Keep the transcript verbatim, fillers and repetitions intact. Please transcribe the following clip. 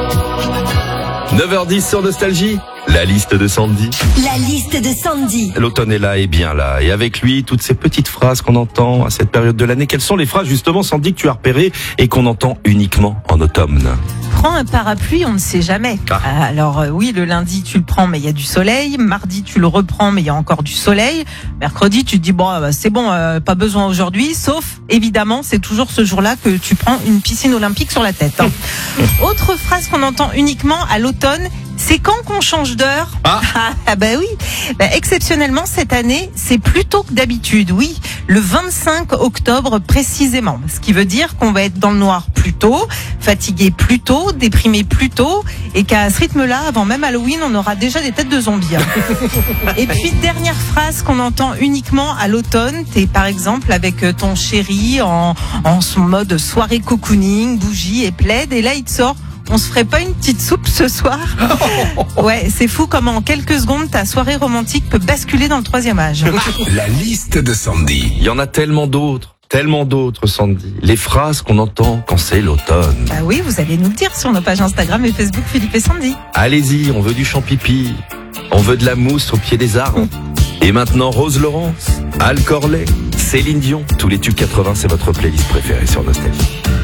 neuf heures dix sur Nostalgie, la liste de Sandy. La liste de Sandy. L'automne est là et bien là. Et avec lui, toutes ces petites phrases qu'on entend à cette période de l'année. Quelles sont les phrases justement, Sandy, que tu as repérées et qu'on entend uniquement en automne? Prends un parapluie, on ne sait jamais. Ah. Alors euh, oui, le lundi tu le prends mais il y a du soleil, mardi tu le reprends mais il y a encore du soleil, mercredi tu te dis bon bah, c'est bon, euh, pas besoin aujourd'hui, sauf évidemment c'est toujours ce jour-là que tu prends une piscine olympique sur la tête. Hein. Autre phrase qu'on entend uniquement à l'automne, c'est quand qu'on change d'heure. Ah. Ah bah oui, bah, exceptionnellement cette année c'est plus tôt que d'habitude, oui, le vingt-cinq octobre précisément, ce qui veut dire qu'on va être dans le noir plus tôt, fatigué plus tôt, déprimé plus tôt, et qu'à ce rythme-là, avant même Halloween, on aura déjà des têtes de zombies. Et puis dernière phrase qu'on entend uniquement à l'automne, t'es par exemple avec ton chéri en, en son mode soirée cocooning, bougie et plaid, et là il te sort: on se ferait pas une petite soupe ce soir? Ouais, c'est fou comment en quelques secondes ta soirée romantique peut basculer dans le troisième âge. La liste de Sandy. Il y en a tellement d'autres. Tellement d'autres, Sandy. Les phrases qu'on entend quand c'est l'automne. Bah oui, vous allez nous le dire sur nos pages Instagram et Facebook Philippe et Sandy. Allez-y, on veut du champipi. On veut de la mousse au pied des arbres. Et maintenant, Rose Laurence, Al Corley, Céline Dion. Tous les tubes quatre-vingts, c'est votre playlist préférée sur Nostalgie.